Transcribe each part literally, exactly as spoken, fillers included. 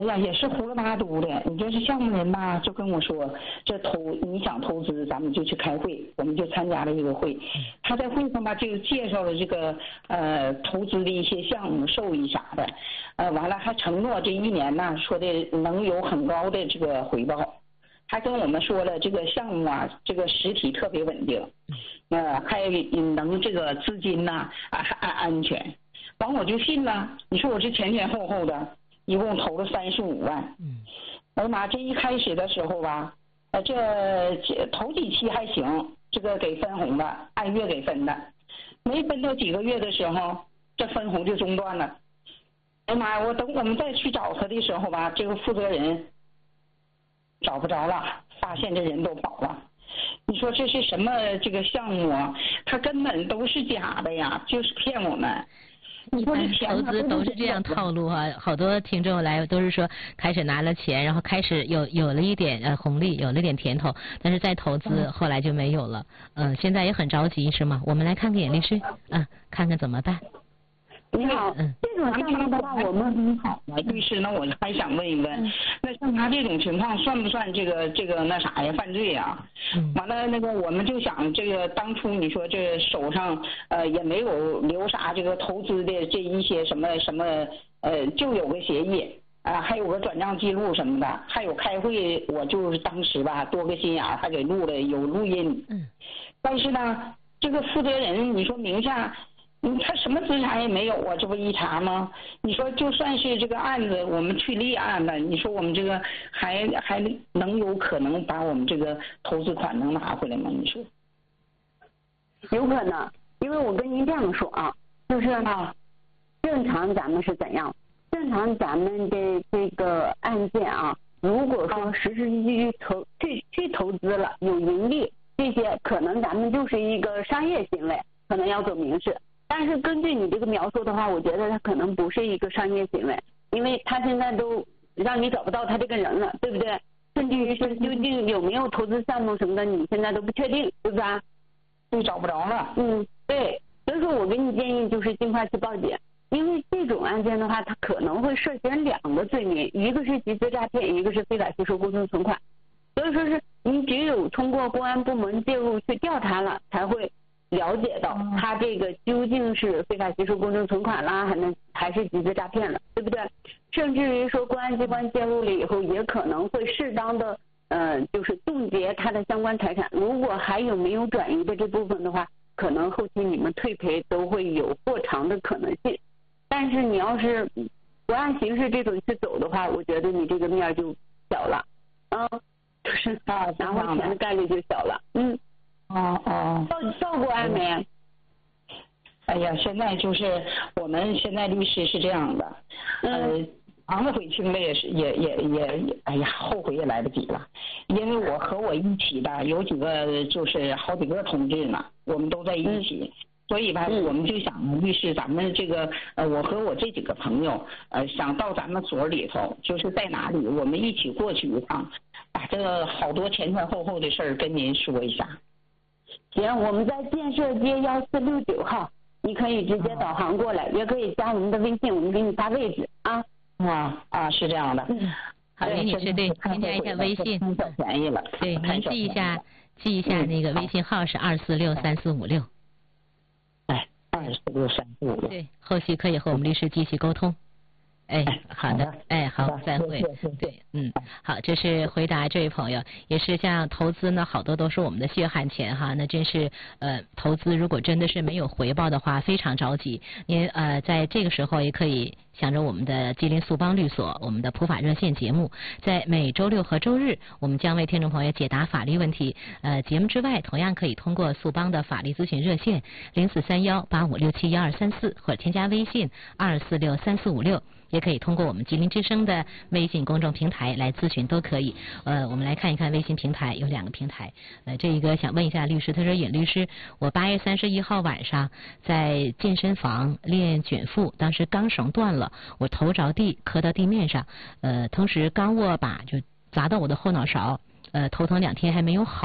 哎呀，也是胡了八嘟的。你这是项目人吧，就跟我说，这投你想投资，咱们就去开会，我们就参加了这个会。他在会上吧，就介绍了这个呃投资的一些项目、收益啥的，呃，完了还承诺这一年呢，说的能有很高的这个回报。还跟我们说了，这个项目啊，这个实体特别稳定，呃，还能这个资金呐啊安安全。完我就信了，你说我这前前后后的。一共投了三十五万，嗯，哎呀妈，这一开始的时候吧，呃，这这头几期还行，这个给分红的，按月给分的，没分到几个月的时候，这分红就中断了。哎呀妈呀，我等我们再去找他的时候吧，这个负责人找不着了，发现这人都跑了。你说这是什么这个项目啊？他根本都是假的呀，就是骗我们。 一般投资都是这样套路啊，好多听众来都是说开始拿了钱，然后开始有有了一点呃红利，有了点甜头，但是再投资后来就没有了。嗯、呃，现在也很着急是吗？我们来看看严律师，嗯，看看怎么办。 你好，嗯，这种情况的话，我们很好啊，律师，那我还想问一问，嗯、那像他这种情况算不算这个这个那啥呀，犯罪呀？嗯，完了那个我们就想，这个当初你说这手上呃也没有留啥这个投资的这一些什么什么呃，就有个协议啊，还有个转账记录什么的，还有开会，我就是当时吧多个心眼还给录了有录音。嗯，但是呢，这个负责人你说名下。嗯，他什么资产也没有啊，这不一查吗？你说就算是这个案子我们去立案了，你说我们这个还还能有可能把我们这个投资款能拿回来吗？你说？ 有可能，因为我跟您这样说啊，就是啊，正常咱们是怎样？正常咱们的这个案件啊，如果说实实际际投去去投资了，有盈利，这些可能咱们就是一个商业行为，可能要走民事。但是根据你这个描述的话，我觉得他可能不是一个商业行为，因为他现在都让你找不到他这个人了，对不对？甚至于是究竟有没有投资项目什么的，你现在都不确定，对吧？ 对，找不着了。 嗯，对。所以说我给你建议就是尽快去报警，因为这种案件的话，它可能会涉嫌两个罪名，一个是集资诈骗，一个是非法吸收公证存款。所以说是你只有通过公安部门介入去调查了，才会了解到他这个究竟是非法吸收公证存款啦，还能还是集资诈骗了，对不对？甚至于说公安机关介入了以后，也可能会适当的呃，就是冻结他的相关财产。如果还有没有转移的这部分的话，可能后期你们退赔都会有过长的可能性。但是你要是不按刑事这种去走的话，我觉得你这个面就小了，啊，就是啊，拿回钱的概率就小了，嗯。 哦哦， 报报过案没？ 哎呀，现在就是我们现在律师是这样的，呃，昂了悔青的也是也也也，哎呀，后悔也来不及了，因为我和我一起的有几个就是好几个同志呢，我们都在一起。嗯，所以吧，我们就想律师，咱们这个呃，我和我这几个朋友，呃，想到咱们所里头，就是在哪里，我们一起过去一趟，把这个好多前前后后的事儿跟您说一下。 行，我们在建设街幺四六九号，你可以直接导航过来，也可以加我们的微信，我们给你发位置啊。 啊啊，是这样的。 嗯，好，林女士，对，添加一下微信。 小便宜了。 对，您记一下，记一下那个微信号是二四六三四五六。 哎，二四六三四五六。 对，后续可以和我们律师继续沟通。哎，好的，哎，好，再会。对，嗯，好，这是回答这位朋友，也是像投资呢，好多都是我们的血汗钱哈，那真是呃，投资如果真的是没有回报的话，非常着急。您呃，在这个时候也可以想着我们的吉林速邦律所，我们的普法热线节目，在每周六和周日，我们将为听众朋友解答法律问题。呃，节目之外，同样可以通过速邦的法律咨询热线零四三幺八五六七幺二三四，或者添加微信二四六三四五六。也可以通过我们吉林之声的微信公众平台来咨询，都可以。呃，我们来看一看微信平台有两个平台。呃，这一个想问一下律师，他说尹律师，我八月三十一号晚上在健身房练卷腹，当时钢绳断了，我头着地磕到地面上，呃，同时钢握把就砸到我的后脑勺，呃，头疼两天还没有好。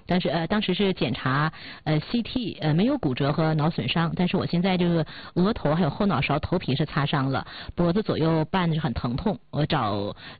但是呃当时是检查呃 C T 呃没有骨折和脑损伤，但是我现在这个额头还有后脑勺头皮是擦伤了，脖子左右半是很疼痛，我找